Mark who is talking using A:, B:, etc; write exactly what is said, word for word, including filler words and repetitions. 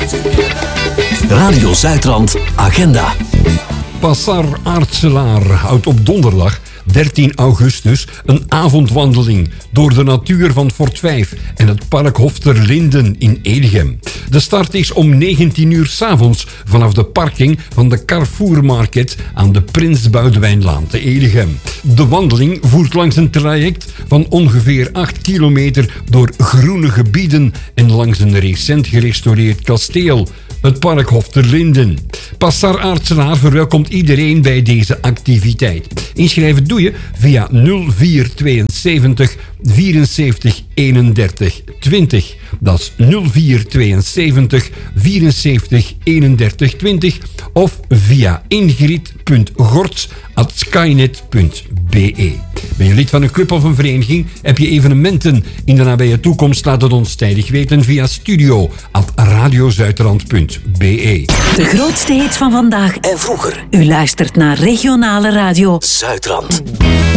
A: Radio Zuidrand Agenda.
B: Passar Aartselaar houdt op donderdag dertien augustus een avondwandeling door de natuur van Fort vijf en het park Hof ter Linden in Edegem. De start is om negentien uur 's avonds vanaf de parking van de Carrefour Market aan de Prins Boudewijnlaan te Edegem. De wandeling voert langs een traject van ongeveer acht kilometer door groene gebieden en langs een recent gerestaureerd kasteel, het park Hof ter Linden. Passar Aartselaar verwelkomt iedereen bij deze activiteit. Inschrijven doe je via nul vier zevenentwintig vierenzeventig eenendertig twintig. Dat is nul vier zevenentwintig vierenzeventig eenendertig twintig of via ingrid punt gorts at skynet punt be. Ben je lid van een club of een vereniging? Heb je evenementen in de nabije toekomst? Laat het ons tijdig weten via studio at radiozuidrand punt be.
C: De grootste hits van vandaag
A: En vroeger.
C: U luistert naar regionale radio
A: Zuidrand.